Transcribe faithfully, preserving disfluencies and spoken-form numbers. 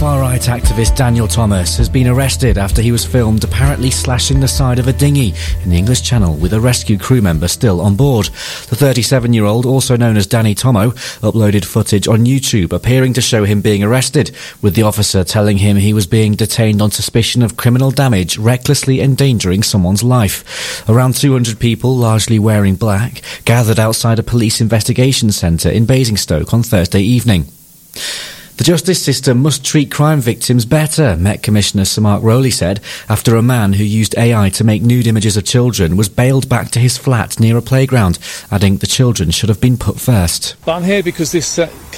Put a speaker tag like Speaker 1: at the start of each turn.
Speaker 1: Far-right activist Daniel Thomas has been arrested after he was filmed apparently slashing the side of a dinghy in the English Channel with a rescue crew member still on board. The thirty-seven-year-old, also known as Danny Tomo, uploaded footage on YouTube appearing to show him being arrested, with the officer telling him he was being detained on suspicion of criminal damage, recklessly endangering someone's life. Around two hundred people, largely wearing black, gathered outside a police investigation centre in Basingstoke on Thursday evening. The justice system must treat crime victims better, Met Commissioner Sir Mark Rowley said, after a man who used A I to make nude images of children was bailed back to his flat near a playground, adding the children should have been put first.
Speaker 2: But I'm here because this uh,